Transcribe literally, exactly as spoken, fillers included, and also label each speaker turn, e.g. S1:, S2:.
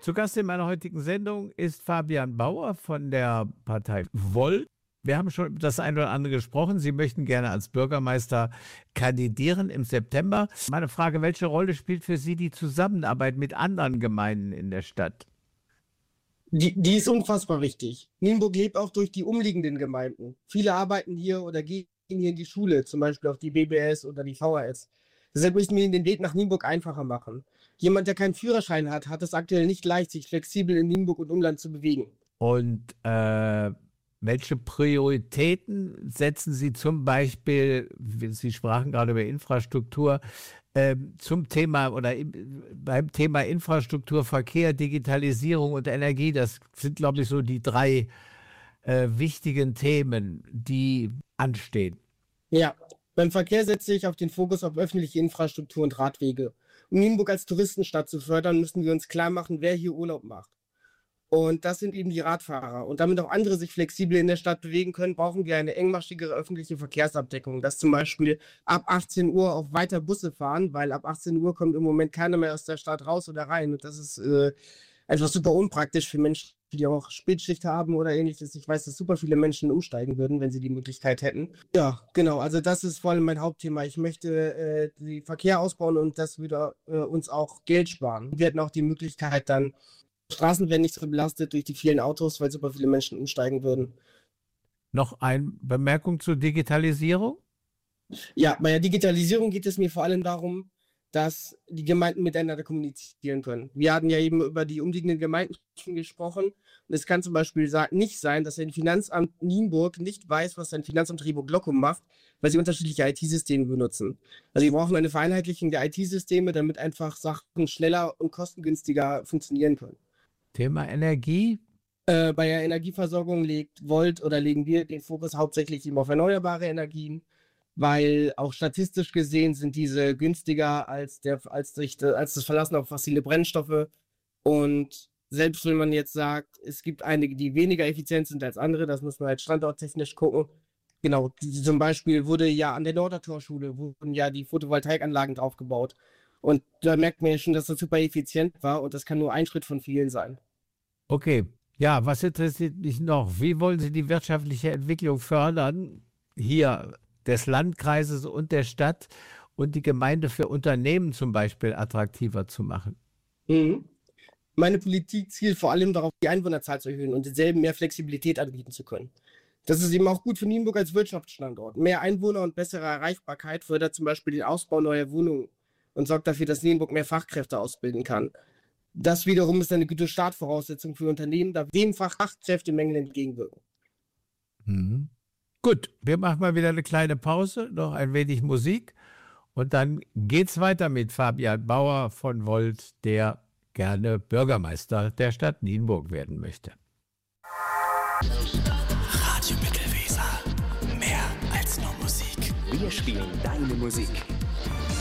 S1: Zu Gast in meiner heutigen Sendung ist Fabian Bauer von der Partei Volt. Wir haben schon das eine oder andere gesprochen. Sie möchten gerne als Bürgermeister kandidieren im September. Meine Frage, welche Rolle spielt für Sie die Zusammenarbeit mit anderen Gemeinden in der Stadt?
S2: Die, die ist unfassbar wichtig. Nienburg lebt auch durch die umliegenden Gemeinden. Viele arbeiten hier oder gehen hier in die Schule, zum Beispiel auf die B B S oder die V H S. Deshalb müssen wir den Weg nach Nienburg einfacher machen. Jemand, der keinen Führerschein hat, hat es aktuell nicht leicht, sich flexibel in Nienburg und Umland zu bewegen.
S1: Und äh, welche Prioritäten setzen Sie zum Beispiel, Sie sprachen gerade über Infrastruktur, äh, zum Thema oder im, beim Thema Infrastruktur, Verkehr, Digitalisierung und Energie? Das sind, glaube ich, so die drei äh, wichtigen Themen, die anstehen.
S2: Ja, beim Verkehr setze ich auf den Fokus auf öffentliche Infrastruktur und Radwege. Um Nienburg als Touristenstadt zu fördern, müssen wir uns klar machen, wer hier Urlaub macht. Und das sind eben die Radfahrer. Und damit auch andere sich flexibel in der Stadt bewegen können, brauchen wir eine engmaschigere öffentliche Verkehrsabdeckung. Dass zum Beispiel ab achtzehn Uhr auch weiter Busse fahren, weil ab achtzehn Uhr kommt im Moment keiner mehr aus der Stadt raus oder rein. Und das ist äh, etwas super unpraktisch für Menschen, die auch Spätschicht haben oder ähnliches. Ich weiß, dass super viele Menschen umsteigen würden, wenn sie die Möglichkeit hätten. Ja, genau. Also das ist vor allem mein Hauptthema. Ich möchte äh, den Verkehr ausbauen und das würde äh, uns auch Geld sparen. Wir hätten auch die Möglichkeit dann, Straßen werden nicht so belastet durch die vielen Autos, weil super viele Menschen umsteigen würden.
S1: Noch eine Bemerkung zur Digitalisierung?
S2: Ja, bei der Digitalisierung geht es mir vor allem darum, dass die Gemeinden miteinander kommunizieren können. Wir hatten ja eben über die umliegenden Gemeinden schon gesprochen. Und es kann zum Beispiel nicht sein, dass ein Finanzamt Nienburg nicht weiß, was ein Finanzamt Rieburg-Lockum macht, weil sie unterschiedliche I T-Systeme benutzen. Also wir brauchen eine Vereinheitlichung der I T-Systeme, damit einfach Sachen schneller und kostengünstiger funktionieren können.
S1: Thema Energie?
S2: Äh, bei der Energieversorgung legt Volt oder legen wir den Fokus hauptsächlich eben auf erneuerbare Energien, weil auch statistisch gesehen sind diese günstiger als, der, als, durch, als das Verlassen auf fossile Brennstoffe. Und selbst wenn man jetzt sagt, es gibt einige, die weniger effizient sind als andere, das muss man halt standorttechnisch gucken. Genau, zum Beispiel wurde ja an der Nordertorschule wurden ja die Photovoltaikanlagen draufgebaut. Und da merkt man ja schon, dass das super effizient war und das kann nur ein Schritt von vielen sein.
S1: Okay, ja, was interessiert mich noch? Wie wollen Sie die wirtschaftliche Entwicklung fördern, hier des Landkreises und der Stadt und die Gemeinde für Unternehmen zum Beispiel attraktiver zu machen?
S2: Mhm. Meine Politik zielt vor allem darauf, die Einwohnerzahl zu erhöhen und denselben mehr Flexibilität anbieten zu können. Das ist eben auch gut für Nienburg als Wirtschaftsstandort. Mehr Einwohner und bessere Erreichbarkeit fördert zum Beispiel den Ausbau neuer Wohnungen und sorgt dafür, dass Nienburg mehr Fachkräfte ausbilden kann. Das wiederum ist eine gute Startvoraussetzung für Unternehmen, da dem Fachkräftemangel entgegenwirken.
S1: Mhm. Gut, wir machen mal wieder eine kleine Pause, noch ein wenig Musik und dann geht's weiter mit Fabian Bauer von Volt, der gerne Bürgermeister der Stadt Nienburg werden möchte.
S3: Radio Mittelweser. Mehr als nur Musik.
S4: Wir spielen deine Musik.